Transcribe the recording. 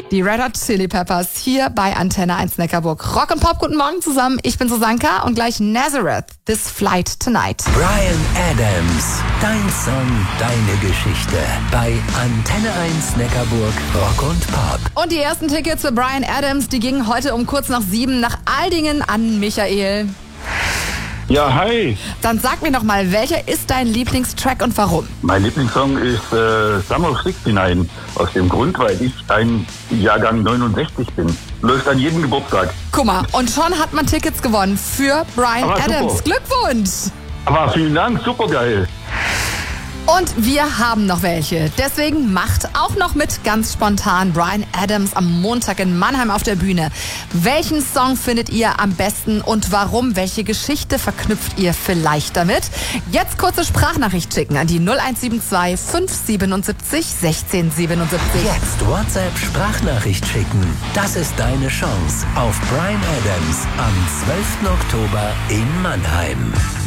Die Red Hot Chili Peppers hier bei Antenne 1 Neckarburg. Rock und Pop, guten Morgen zusammen. Ich bin Susanka und gleich Nazareth, This Flight Tonight. Bryan Adams, dein Song, deine Geschichte. Bei Antenne 1 Neckarburg, Rock und Pop. Und die ersten Tickets für Bryan Adams, die gingen heute um kurz nach 7 nach Aldingen an Michael. Ja, hi. Dann sag mir noch mal, welcher ist dein Lieblingstrack und warum? Mein Lieblingssong ist Summer of 69. Aus dem Grund, weil ich ein Jahrgang 69 bin. Läuft an jedem Geburtstag. Guck mal, und schon hat man Tickets gewonnen für Bryan Aber Adams. super. Glückwunsch! Aber vielen Dank, super geil. Und wir haben noch welche. Deswegen macht auch noch mit ganz spontan Bryan Adams am Montag in Mannheim auf der Bühne. Welchen Song findet ihr am besten und warum? Welche Geschichte verknüpft ihr vielleicht damit? Jetzt kurze Sprachnachricht schicken an die 0172 577 1677. Jetzt WhatsApp Sprachnachricht schicken. Das ist deine Chance auf Bryan Adams am 12. Oktober in Mannheim.